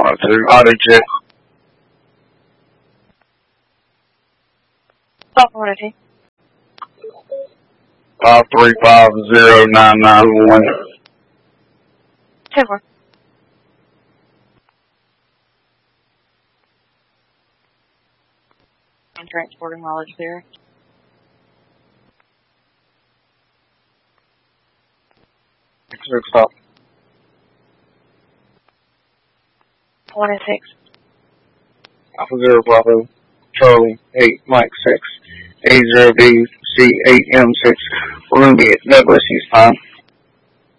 102. Auto check. Stop 102. 5350991. 10-4. I'm transporting mileage there. Stop. 106. Alpha 0 Bravo. Charlie 8 Mike 6. A0B C8M6. Ruby at Douglas. He's fine.